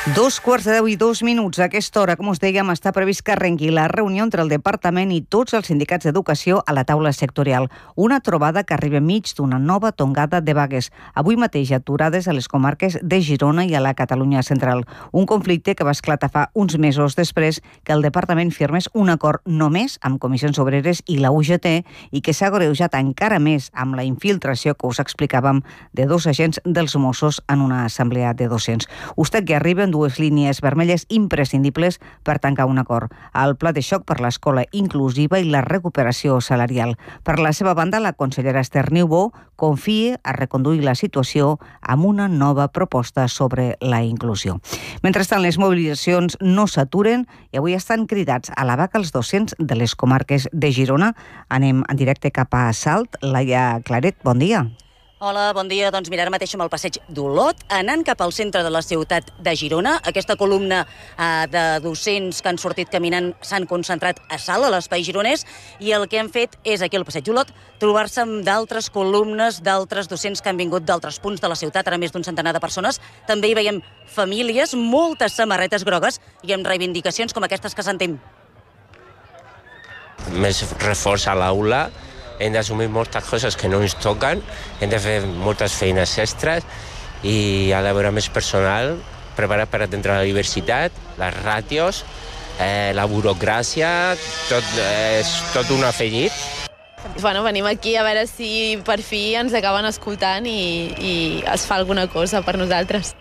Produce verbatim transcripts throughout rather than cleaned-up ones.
Dos quarts de deu i dos minuts. A aquesta hora, com us dèiem, està previst que arrenqui la reunió entre el Departament i tots els sindicats d'educació a la taula sectorial. Una trobada que arriba enmig d'una nova tongada de vagues. Avui mateix aturades a les comarques de Girona i a la Catalunya central. Un conflicte que va esclatar fa uns mesos després que el Departament firmés un acord només amb Comissions Obreres i la U G T i que s'ha agreujat encara més amb la infiltració que us explicàvem de dos agents dels Mossos en una assemblea de docents. Usted que arriba en dues línies vermelles imprescindibles per tancar un acord. El pla de xoc per l'escola inclusiva i la recuperació salarial. Per la seva banda, la consellera Esther Niubó confia a reconduir la situació amb una nova proposta sobre la inclusió. Mentrestant, les mobilitzacions no s'aturen i avui estan cridats a la vaga els docents de les comarques de Girona. Anem en directe cap a Salt. Laia Claret, bon dia. Hola, bon dia. Doncs mira, ara mateix som al passeig d'Olot, anant cap al centre de la ciutat de Girona. Aquesta columna eh, de docents que han sortit caminant s'han concentrat a Salt, a l'espai gironès, i el que han fet és, aquí al passeig d'Olot, trobar-se amb d'altres columnes, d'altres docents que han vingut d'altres punts de la ciutat, ara més d'un centenar de persones. També hi veiem famílies, moltes samarretes grogues i amb reivindicacions com aquestes que sentim. Més reforç a l'aula, hem d'assumir moltes coses que no ens toquen, hem de fer moltes feines extres i ha d'haver més personal preparat per atendre la diversitat, les ràtios, eh, la burocràcia, tot, eh, és tot un afegit. Bueno, venim aquí a veure si per fi ens acaben escoltant i, i es fa alguna cosa per nosaltres.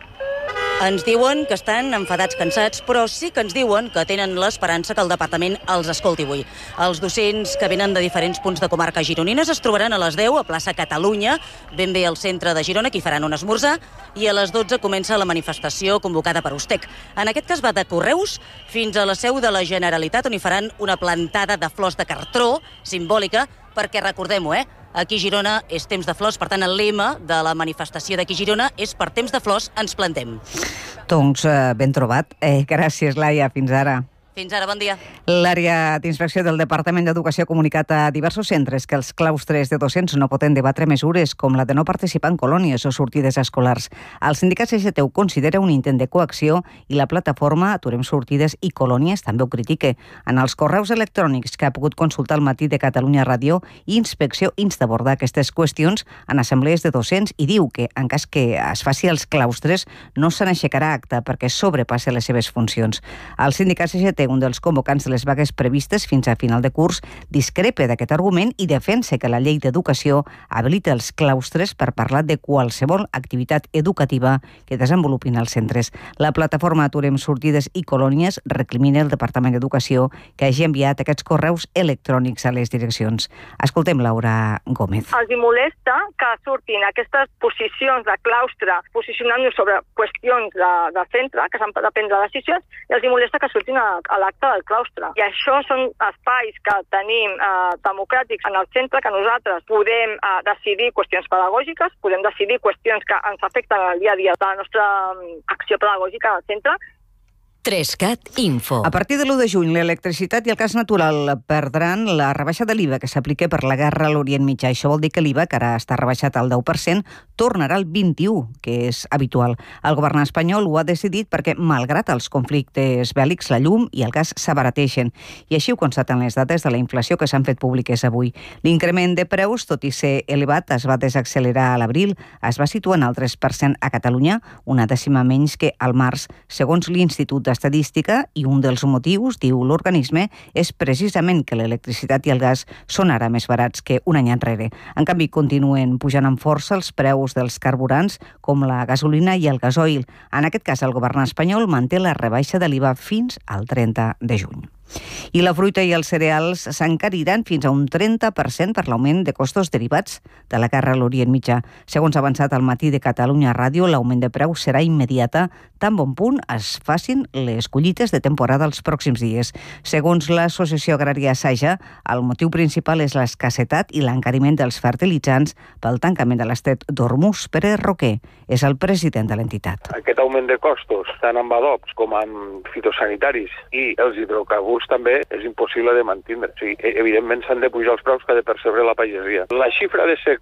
Ens diuen que estan enfadats, cansats, però sí que ens diuen que tenen l'esperança que el departament els escolti avui. Els docents que venen de diferents punts de comarca gironines es trobaran a les deu a plaça Catalunya, ben bé al centre de Girona, que hi faran un esmorzar, i a les dotze comença la manifestació convocada per Ustec. En aquest cas va de Correus fins a la seu de la Generalitat, on hi faran una plantada de flors de cartró simbòlica, perquè recordem-ho, eh? Aquí a Girona és temps de flors, per tant el lema de la manifestació d'aquí a Girona és per temps de flors ens plantem. Doncs eh, ben trobat. Eh, gràcies, Laia. Fins ara. Fins ara, bon dia. L'àrea d'inspecció del Departament d'Educació ha comunicat a diversos centres que els claustres de docents no poden debatre mesures com la de no participar en colònies o sortides escolars. El sindicat C G T ho considera un intent de coacció i la plataforma Aturem Sortides i Colònies també ho critica. En els correus electrònics que ha pogut consultar al matí de Catalunya Ràdio, Inspecció insta a abordar aquestes qüestions en assemblees de docents i diu que, en cas que es faci als claustres, no se n'aixecarà acta perquè sobrepassa les seves funcions. El sindicat C G T, un dels convocants de les vagues previstes fins a final de curs, discrepa d'aquest argument i defensa que la llei d'educació habilita els claustres per parlar de qualsevol activitat educativa que desenvolupin els centres. La plataforma Aturem Sortides i Colònies recrimina el Departament d'Educació que hagi enviat aquests correus electrònics a les direccions. Escoltem Laura Gómez. Els hi molesta que surtin aquestes posicions de claustre posicionant-nos sobre qüestions de, de centre, que s'han de prendre decisions, i els hi molesta que surtin a a l'acte del claustre. I això són espais que tenim eh, democràtics en el centre, que nosaltres podem eh, decidir qüestions pedagògiques, podem decidir qüestions que ens afecten al dia a dia de la nostra um, acció pedagògica al centre. Trescat Info. A partir de l'u de juny, l'electricitat i el gas natural perdran la rebaixa de l'I V A que s'aplica per la guerra a l'Orient Mitjà. Això vol dir que l'I V A, que ara està rebaixat al deu per cent, tornarà al vint-i-u, que és habitual. El govern espanyol ho ha decidit perquè, malgrat els conflictes bèl·lics, la llum i el gas s'abarateixen. I així ho constaten les dades de la inflació que s'han fet públiques avui. L'increment de preus, tot i ser elevat, es va desaccelerar a l'abril. Es va situar en el tres per cent a Catalunya, una dècima menys que al març, segons l'Institut d'Estadística, i un dels motius, diu l'organisme, és precisament que l'electricitat i el gas són ara més barats que un any enrere. En canvi, continuen pujant amb força els preus dels carburants, com la gasolina i el gasoil. En aquest cas, el govern espanyol manté la rebaixa de l'I V A fins al trenta de juny. I la fruita i els cereals s'encariran fins a un trenta per cent per l'augment de costos derivats de la guerra a l'Orient Mitjà. Segons ha avançat al matí de Catalunya Ràdio, l'augment de preus serà immediata, tan bon punt es facin les collites de temporada els pròxims dies. Segons l'Associació Agrària Saja, el motiu principal és l'escassetat i l'encariment dels fertilitzants pel tancament de l'estret d'Ormuz. Pere Roquer és el president de l'entitat. Aquest augment de costos, tant amb adobs com amb fitosanitaris i els hidrocarburs també és impossible de mantindre. O sigui, evidentment s'han de pujar els preus que ha de percebre la pagesia. La xifra de ser